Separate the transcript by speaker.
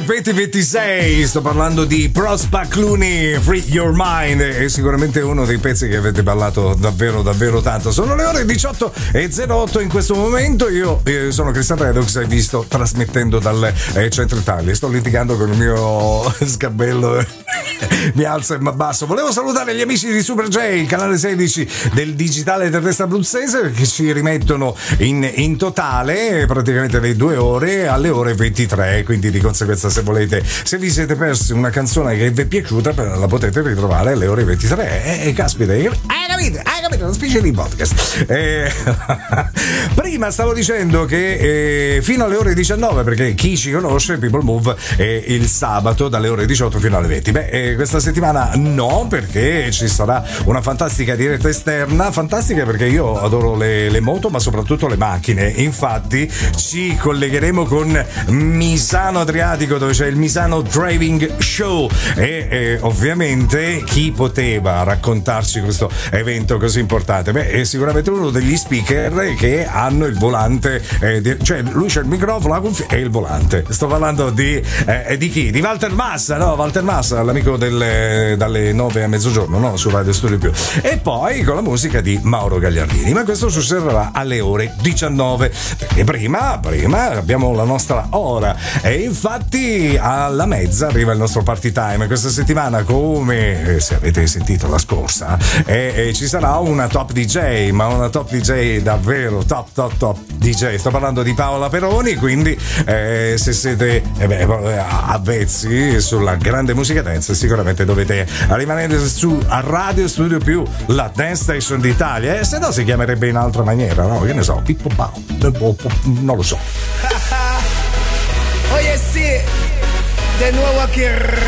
Speaker 1: 2026. Sto parlando di Prosper Clooney, Free Your Mind. È sicuramente uno dei pezzi che avete ballato davvero davvero tanto. Sono le ore 18:08 in questo momento. Io sono Cristian Redox e vi sto trasmettendo dal centro Italia. Sto litigando con il mio sgabello. Mi alzo e mi abbasso. Volevo salutare gli amici di Super J, canale 16 del digitale terrestre abruzzese, che ci rimettono in totale praticamente le 2 ore alle ore 23. Quindi di conseguenza, se vi siete persi una canzone che vi è piaciuta, la potete ritrovare alle ore 23. Caspita, hai capito, una specie di podcast. Prima stavo dicendo che fino alle ore 19, perché chi ci conosce, People Move è il sabato dalle ore 18 fino alle 20. Questa settimana no, perché ci sarà una fantastica diretta esterna. Fantastica perché io adoro le moto, ma soprattutto le macchine. Infatti ci collegheremo con Misano Adriatico, dove c'è il Misano Driving Show, e ovviamente chi poteva raccontarci questo evento così importante? È sicuramente uno degli speaker che hanno il volante, cioè lui c'è il microfono, la cuffia e il volante. Sto parlando di chi? Di Walter Massa, no? Walter Massa, l'amico dalle 9 a mezzogiorno, no? Su Radio Studio Più. E poi con la musica di Mauro Gagliardini, ma questo succederà alle ore 19, perché prima abbiamo la nostra ora, e infatti alla mezza arriva il nostro party time. Questa settimana, come se avete sentito la scorsa, ci sarà una top DJ, ma una top DJ davvero top DJ. Sto parlando di Paola Peroni, quindi se siete avvezzi sulla grande musica dance, sicuramente dovete rimanere su a Radio Studio Più, la dance station d'Italia, se no si chiamerebbe in altra maniera, no? Che ne so, Pippo Bao, non lo so.
Speaker 2: Oye, sì, de nuevo aquí